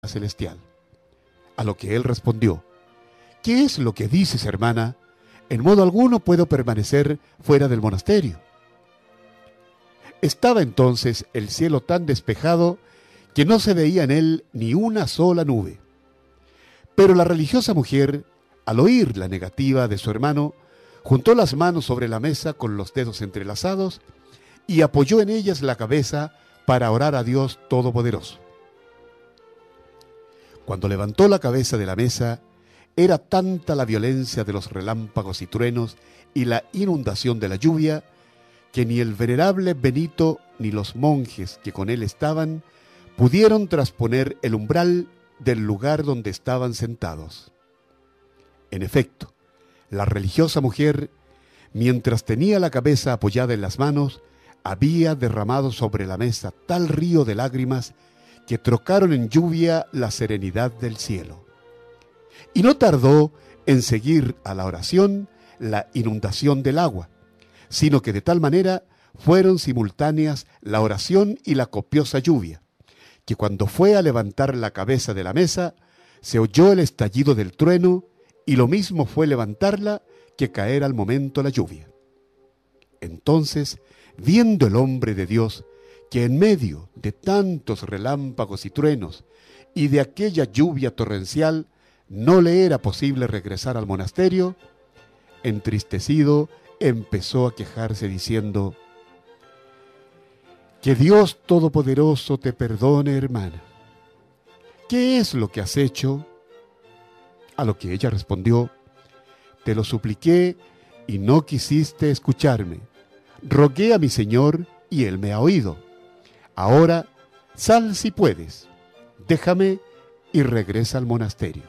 celestial. A lo que él respondió: ¿qué es lo que dices, hermana? En modo alguno puedo permanecer fuera del monasterio. Estaba entonces el cielo tan despejado que no se veía en él ni una sola nube. Pero la religiosa mujer, al oír la negativa de su hermano, juntó las manos sobre la mesa con los dedos entrelazados y apoyó en ellas la cabeza para orar a Dios Todopoderoso. Cuando levantó la cabeza de la mesa, era tanta la violencia de los relámpagos y truenos y la inundación de la lluvia, que ni el venerable Benito ni los monjes que con él estaban pudieron trasponer el umbral del lugar donde estaban sentados. En efecto, la religiosa mujer, mientras tenía la cabeza apoyada en las manos, había derramado sobre la mesa tal río de lágrimas que trocaron en lluvia la serenidad del cielo. Y no tardó en seguir a la oración la inundación del agua, sino que de tal manera fueron simultáneas la oración y la copiosa lluvia, que cuando fue a levantar la cabeza de la mesa, se oyó el estallido del trueno, y lo mismo fue levantarla que caer al momento la lluvia. Entonces, viendo el hombre de Dios que en medio de tantos relámpagos y truenos y de aquella lluvia torrencial no le era posible regresar al monasterio, entristecido empezó a quejarse diciendo: que Dios Todopoderoso te perdone, hermana. ¿Qué es lo que has hecho? A lo que ella respondió: te lo supliqué y no quisiste escucharme. Rogué a mi Señor y Él me ha oído. Ahora sal si puedes, déjame y regresa al monasterio.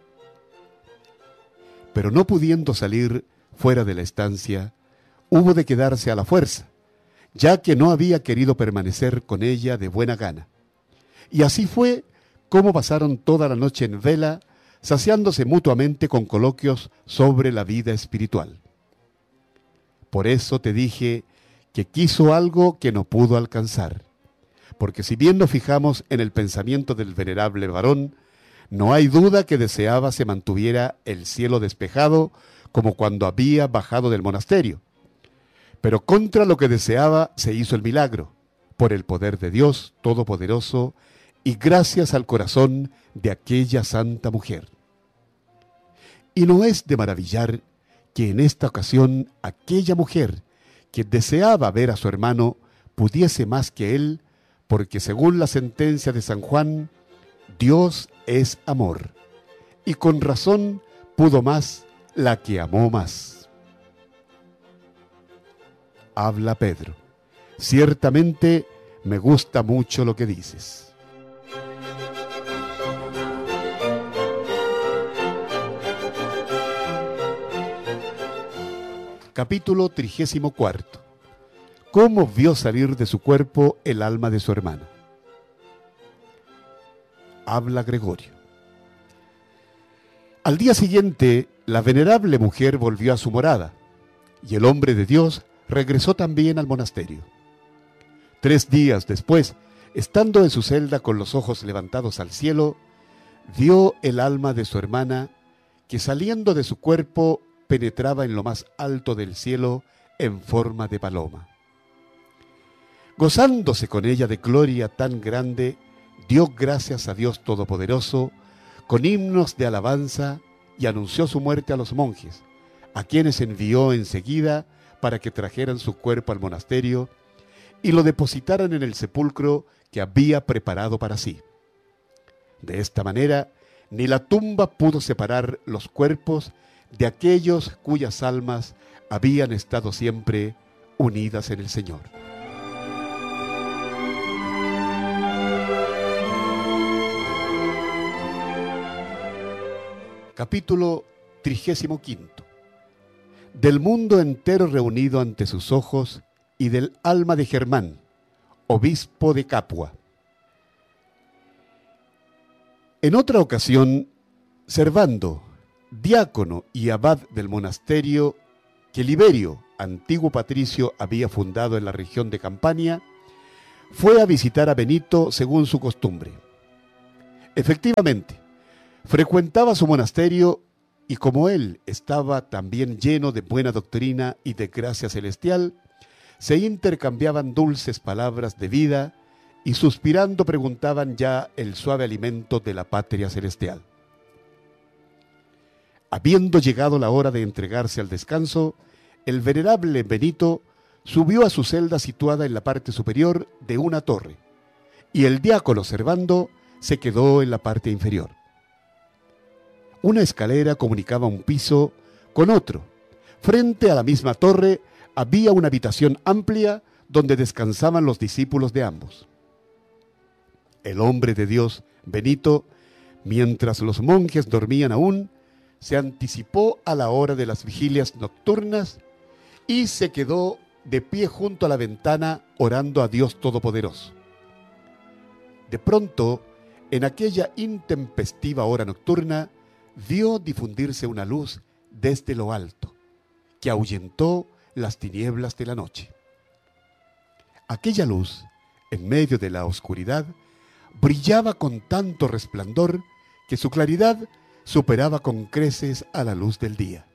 Pero no pudiendo salir fuera de la estancia, hubo de quedarse a la fuerza, ya que no había querido permanecer con ella de buena gana. Y así fue como pasaron toda la noche en vela, saciándose mutuamente con coloquios sobre la vida espiritual. Por eso te dije que quiso algo que no pudo alcanzar, porque si bien nos fijamos en el pensamiento del venerable varón, no hay duda que deseaba se mantuviera el cielo despejado como cuando había bajado del monasterio. Pero contra lo que deseaba se hizo el milagro, por el poder de Dios Todopoderoso y gracias al corazón de aquella santa mujer. Y no es de maravillar que en esta ocasión aquella mujer que deseaba ver a su hermano pudiese más que él, porque según la sentencia de San Juan, Dios es amor, y con razón pudo más la que amó más. Habla Pedro: ciertamente me gusta mucho lo que dices. Capítulo 34. ¿Cómo vio salir de su cuerpo el alma de su hermana? Habla Gregorio. Al día siguiente, la venerable mujer volvió a su morada, y el hombre de Dios regresó también al monasterio. 3 días después, estando en su celda con los ojos levantados al cielo, vio el alma de su hermana, que saliendo de su cuerpo penetraba en lo más alto del cielo en forma de paloma. Gozándose con ella de gloria tan grande, dio gracias a Dios Todopoderoso con himnos de alabanza y anunció su muerte a los monjes, a quienes envió enseguida para que trajeran su cuerpo al monasterio y lo depositaran en el sepulcro que había preparado para sí. De esta manera, ni la tumba pudo separar los cuerpos de aquellos cuyas almas habían estado siempre unidas en el Señor. Capítulo 35. Del mundo entero reunido ante sus ojos y del alma de Germán, obispo de Capua. En otra ocasión, Servando, diácono y abad del monasterio que Liberio, antiguo patricio, había fundado en la región de Campania, fue a visitar a Benito según su costumbre. Efectivamente, frecuentaba su monasterio y como él estaba también lleno de buena doctrina y de gracia celestial, se intercambiaban dulces palabras de vida y suspirando preguntaban ya el suave alimento de la patria celestial. Habiendo llegado la hora de entregarse al descanso, el venerable Benito subió a su celda situada en la parte superior de una torre, y el diácono Servando se quedó en la parte inferior. Una escalera comunicaba un piso con otro. Frente a la misma torre había una habitación amplia donde descansaban los discípulos de ambos. El hombre de Dios, Benito, mientras los monjes dormían aún, se anticipó a la hora de las vigilias nocturnas y se quedó de pie junto a la ventana orando a Dios Todopoderoso. De pronto, en aquella intempestiva hora nocturna, vio difundirse una luz desde lo alto, que ahuyentó las tinieblas de la noche. Aquella luz, en medio de la oscuridad, brillaba con tanto resplandor que su claridad superaba con creces a la luz del día.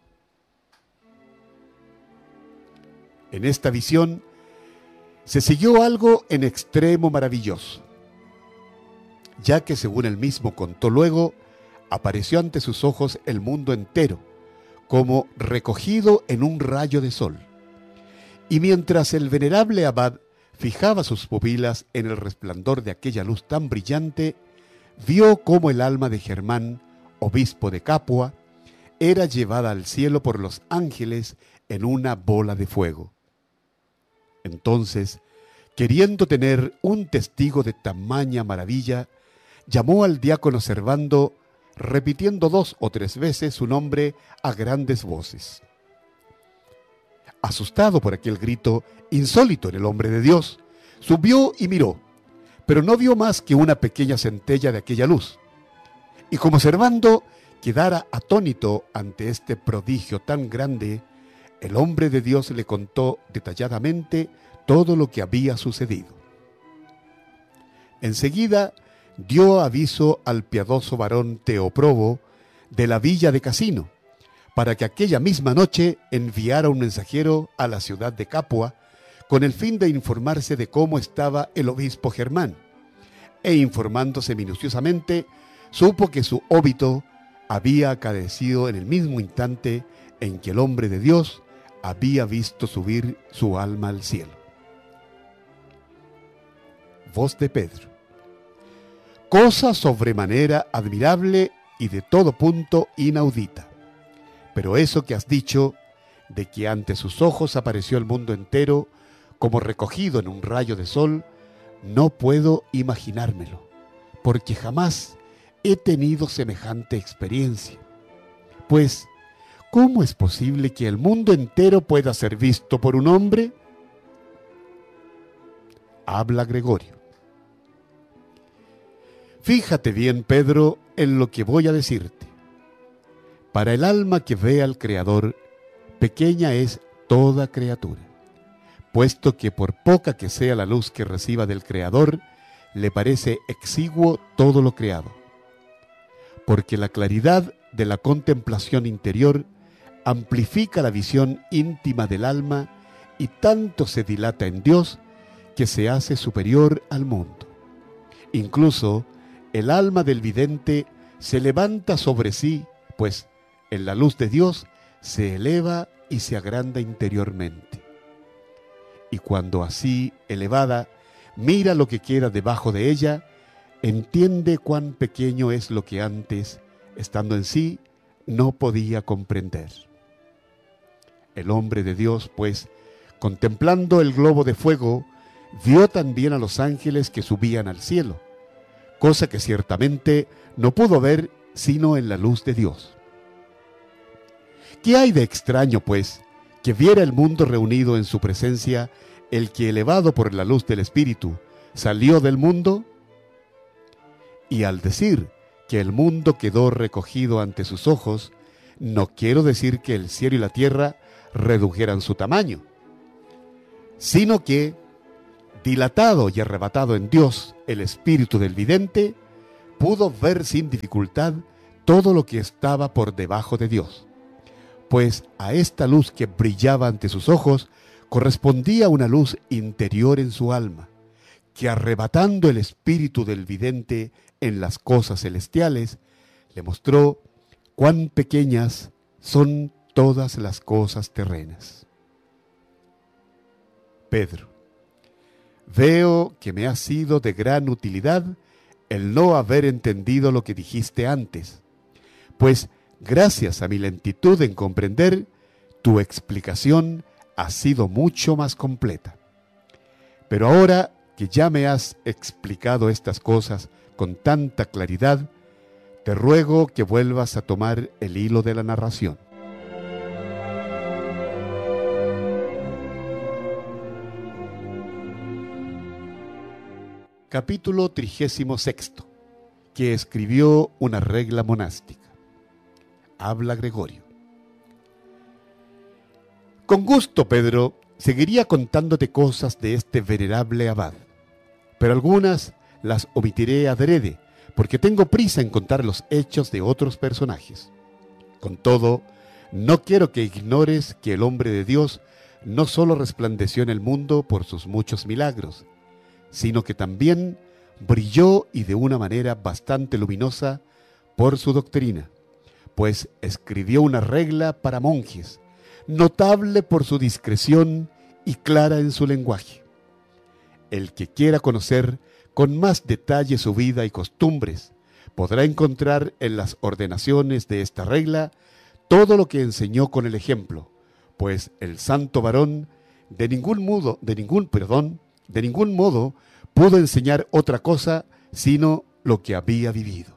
En esta visión se siguió algo en extremo maravilloso, ya que según él mismo contó luego, apareció ante sus ojos el mundo entero, como recogido en un rayo de sol. Y mientras el venerable abad fijaba sus pupilas en el resplandor de aquella luz tan brillante, vio cómo el alma de Germán, obispo de Capua, era llevada al cielo por los ángeles en una bola de fuego. Entonces, queriendo tener un testigo de tamaña maravilla, llamó al diácono Servando, repitiendo 2 o 3 veces su nombre a grandes voces. Asustado por aquel grito insólito en el hombre de Dios, subió y miró, pero no vio más que una pequeña centella de aquella luz. Y como Servando quedara atónito ante este prodigio tan grande, el hombre de Dios le contó detalladamente todo lo que había sucedido. Enseguida dio aviso al piadoso varón Teoprobo de la villa de Casino, para que aquella misma noche enviara un mensajero a la ciudad de Capua con el fin de informarse de cómo estaba el obispo Germán, e informándose minuciosamente, supo que su óbito había acaecido en el mismo instante en que el hombre de Dios había visto subir su alma al cielo. Voz de Pedro. Cosa sobremanera admirable y de todo punto inaudita. Pero eso que has dicho, de que ante sus ojos apareció el mundo entero, como recogido en un rayo de sol, no puedo imaginármelo, porque jamás he tenido semejante experiencia. Pues, ¿cómo es posible que el mundo entero pueda ser visto por un hombre? Habla Gregorio. Fíjate bien, Pedro, en lo que voy a decirte. Para el alma que ve al Creador, pequeña es toda criatura, puesto que por poca que sea la luz que reciba del Creador, le parece exiguo todo lo creado. Porque la claridad de la contemplación interior amplifica la visión íntima del alma y tanto se dilata en Dios que se hace superior al mundo. Incluso el alma del vidente se levanta sobre sí, pues en la luz de Dios se eleva y se agranda interiormente. Y cuando así elevada mira lo que queda debajo de ella, entiende cuán pequeño es lo que antes, estando en sí, no podía comprender. El hombre de Dios, pues, contemplando el globo de fuego, vio también a los ángeles que subían al cielo, cosa que ciertamente no pudo ver sino en la luz de Dios. ¿Qué hay de extraño, pues, que viera el mundo reunido en su presencia el que, elevado por la luz del Espíritu, salió del mundo? Y al decir que el mundo quedó recogido ante sus ojos, no quiero decir que el cielo y la tierra redujeran su tamaño, sino que, dilatado y arrebatado en Dios el espíritu del vidente, pudo ver sin dificultad todo lo que estaba por debajo de Dios, pues a esta luz que brillaba ante sus ojos correspondía una luz interior en su alma, que arrebatando el espíritu del vidente en las cosas celestiales, le mostró cuán pequeñas son todas las cosas terrenas. Pedro: veo que me ha sido de gran utilidad el no haber entendido lo que dijiste antes, pues gracias a mi lentitud en comprender, tu explicación ha sido mucho más completa. Pero ahora que ya me has explicado estas cosas con tanta claridad, te ruego que vuelvas a tomar el hilo de la narración. Capítulo 36, que escribió una regla monástica. Habla Gregorio. Con gusto, Pedro, seguiría contándote cosas de este venerable abad, pero algunas las omitiré adrede, porque tengo prisa en contar los hechos de otros personajes. Con todo, no quiero que ignores que el hombre de Dios no solo resplandeció en el mundo por sus muchos milagros, sino que también brilló, y de una manera bastante luminosa, por su doctrina, pues escribió una regla para monjes, notable por su discreción y clara en su lenguaje. El que quiera conocer con más detalle su vida y costumbres, podrá encontrar en las ordenaciones de esta regla todo lo que enseñó con el ejemplo, pues el santo varón de ningún modo pudo enseñar otra cosa sino lo que había vivido.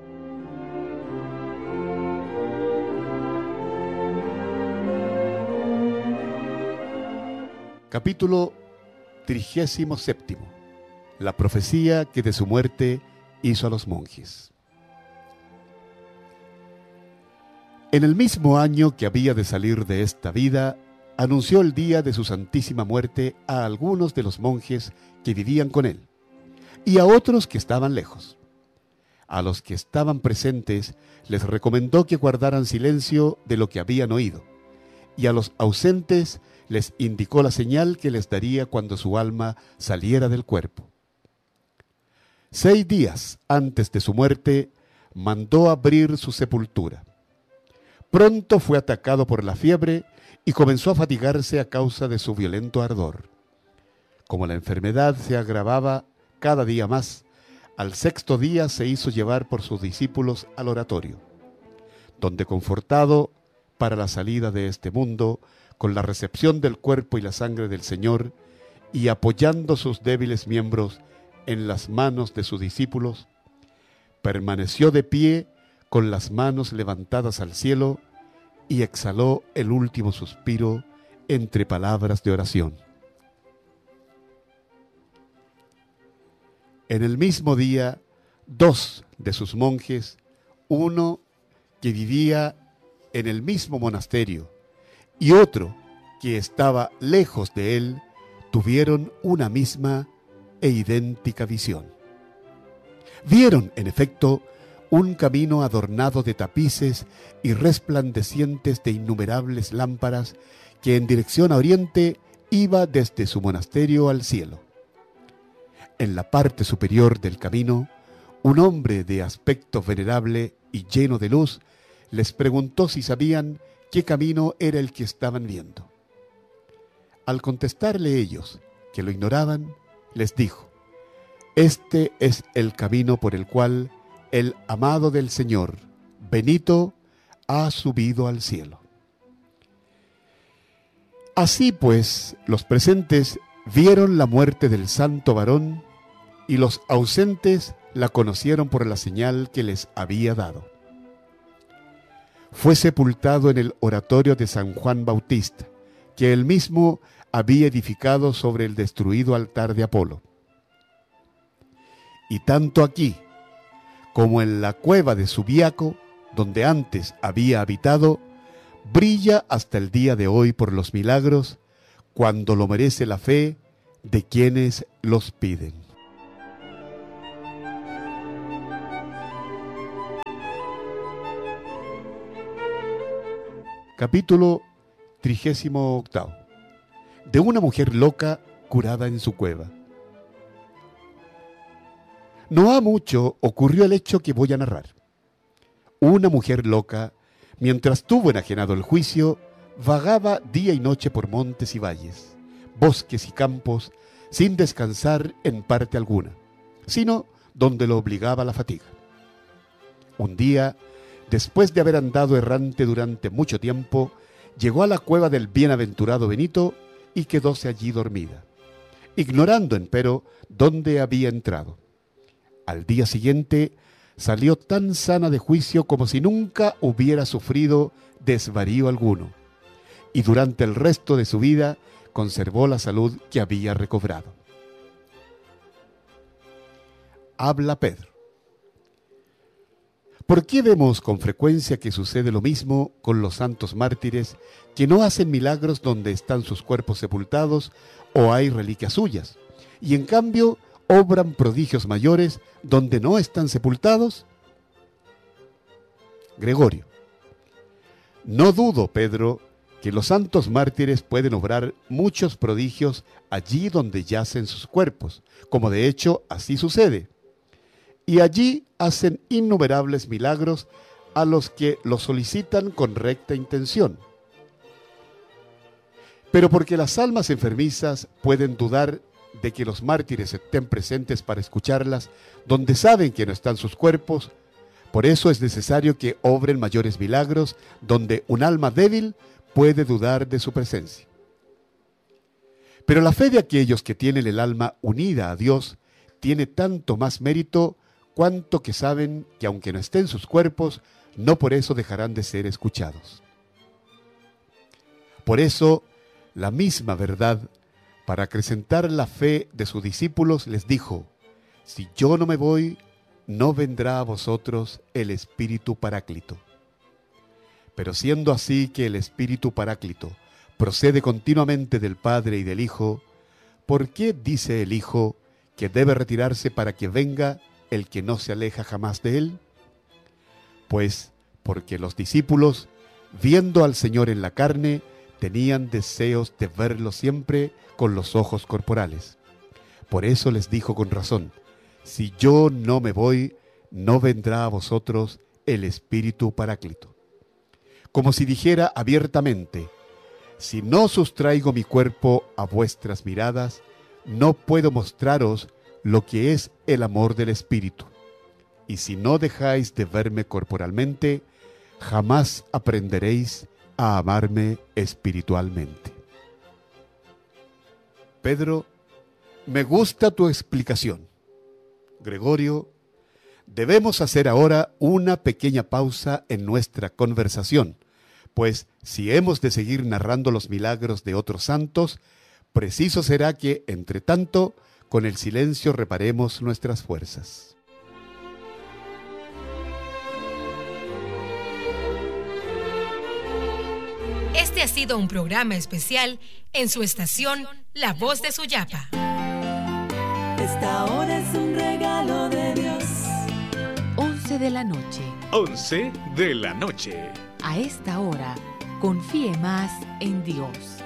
Capítulo 37. La profecía que de su muerte hizo a los monjes. En el mismo año que había de salir de esta vida, anunció el día de su santísima muerte a algunos de los monjes que vivían con él, y a otros que estaban lejos. A los que estaban presentes les recomendó que guardaran silencio de lo que habían oído, y a los ausentes les indicó la señal que les daría cuando su alma saliera del cuerpo. 6 días antes de su muerte, mandó abrir su sepultura. Pronto fue atacado por la fiebre y comenzó a fatigarse a causa de su violento ardor. Como la enfermedad se agravaba cada día más, al 6º día se hizo llevar por sus discípulos al oratorio, donde, confortado para la salida de este mundo, con la recepción del cuerpo y la sangre del Señor, y apoyando sus débiles miembros en las manos de sus discípulos, permaneció de pie con las manos levantadas al cielo y exhaló el último suspiro entre palabras de oración. En el mismo día, 2 de sus monjes, uno que vivía en el mismo monasterio y otro que estaba lejos de él, tuvieron una misma e idéntica visión. Vieron, en efecto, un camino adornado de tapices y resplandecientes de innumerables lámparas que en dirección a oriente iba desde su monasterio al cielo. En la parte superior del camino, un hombre de aspecto venerable y lleno de luz les preguntó si sabían qué camino era el que estaban viendo. Al contestarle ellos que lo ignoraban, les dijo: este es el camino por el cual el amado del Señor, Benito, ha subido al cielo. Así pues, los presentes vieron la muerte del santo varón, y los ausentes la conocieron por la señal que les había dado. Fue sepultado en el oratorio de San Juan Bautista, que él mismo había edificado sobre el destruido altar de Apolo. Y tanto aquí como en la cueva de Subiaco, donde antes había habitado, brilla hasta el día de hoy por los milagros, cuando lo merece la fe de quienes los piden. Capítulo 38. De una mujer loca curada en su cueva. No ha mucho ocurrió el hecho que voy a narrar. Una mujer loca, mientras tuvo enajenado el juicio, vagaba día y noche por montes y valles, bosques y campos, sin descansar en parte alguna, sino donde lo obligaba la fatiga. Un día, después de haber andado errante durante mucho tiempo, llegó a la cueva del bienaventurado Benito y quedóse allí dormida, ignorando, empero, dónde había entrado. Al día siguiente salió tan sana de juicio como si nunca hubiera sufrido desvarío alguno, y durante el resto de su vida conservó la salud que había recobrado. Habla Pedro. ¿Por qué vemos con frecuencia que sucede lo mismo con los santos mártires que no hacen milagros donde están sus cuerpos sepultados o hay reliquias suyas, y en cambio obran prodigios mayores donde no están sepultados? Gregorio. No dudo, Pedro, que los santos mártires pueden obrar muchos prodigios allí donde yacen sus cuerpos, como de hecho así sucede. Y allí hacen innumerables milagros a los que los solicitan con recta intención. Pero porque las almas enfermizas pueden dudar de que los mártires estén presentes para escucharlas, donde saben que no están sus cuerpos, por eso es necesario que obren mayores milagros donde un alma débil puede dudar de su presencia. Pero la fe de aquellos que tienen el alma unida a Dios tiene tanto más mérito cuanto que saben que aunque no estén sus cuerpos, no por eso dejarán de ser escuchados. Por eso, la misma verdad, para acrecentar la fe de sus discípulos, les dijo: si yo no me voy, no vendrá a vosotros el Espíritu Paráclito. Pero siendo así que el Espíritu Paráclito procede continuamente del Padre y del Hijo, ¿por qué dice el Hijo que debe retirarse para que venga el que no se aleja jamás de él? Pues porque los discípulos, viendo al Señor en la carne, tenían deseos de verlo siempre con los ojos corporales. Por eso les dijo con razón: si yo no me voy, no vendrá a vosotros el Espíritu Paráclito. Como si dijera abiertamente: si no sustraigo mi cuerpo a vuestras miradas, no puedo mostraros lo que es el amor del Espíritu. Y si no dejáis de verme corporalmente, jamás aprenderéis a amarme espiritualmente. Pedro: me gusta tu explicación. Gregorio: debemos hacer ahora una pequeña pausa en nuestra conversación, pues si hemos de seguir narrando los milagros de otros santos, preciso será que, entre tanto, con el silencio reparemos nuestras fuerzas. Este ha sido un programa especial en su estación La Voz de Suyapa. Esta hora es un regalo de Dios. 11 de la noche. 11 de la noche. A esta hora, confíe más en Dios.